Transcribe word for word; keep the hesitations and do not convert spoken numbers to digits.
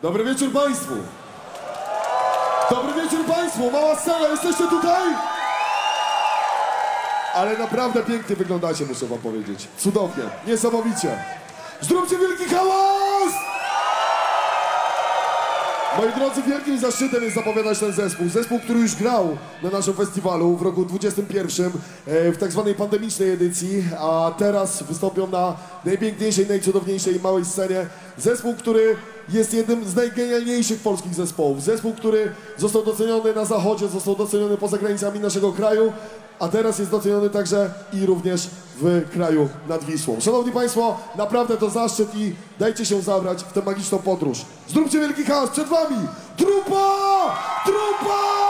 Dobry wieczór Państwu! Dobry wieczór Państwu! Mała scena, jesteście tutaj? Ale naprawdę pięknie wyglądacie, muszę wam powiedzieć. Cudownie, niesamowicie. Zróbcie wielki hałas! Moi drodzy, wielkim zaszczytem jest zapowiadać ten zespół. Zespół, który już grał na naszym festiwalu w roku dwudziestym pierwszym w tak zwanej pandemicznej edycji, a teraz wystąpią na najpiękniejszej, najcudowniejszej małej scenie. Zespół, który jest jednym z najgenialniejszych polskich zespołów. Zespół, który został doceniony na zachodzie, został doceniony poza granicami naszego kraju, a teraz jest doceniony także i również w kraju nad Wisłą. Szanowni Państwo, naprawdę to zaszczyt i dajcie się zabrać w tę magiczną podróż. Zróbcie wielki hałas, przed Wami Trupa! Trupa!